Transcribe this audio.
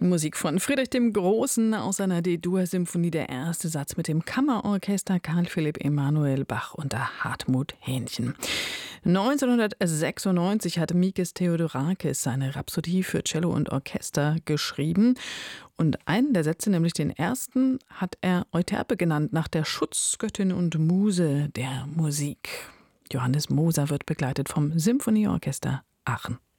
Musik von Friedrich dem Großen aus seiner D-Dur-Symphonie, der erste Satz mit dem Kammerorchester Karl Philipp Emanuel Bach unter Hartmut Hähnchen. 1996 hat Mikis Theodorakis seine Rhapsodie für Cello und Orchester geschrieben. Und einen der Sätze, nämlich den ersten, hat er Euterpe genannt, nach der Schutzgöttin und Muse der Musik. Johannes Moser wird begleitet vom Symphonieorchester Aachen.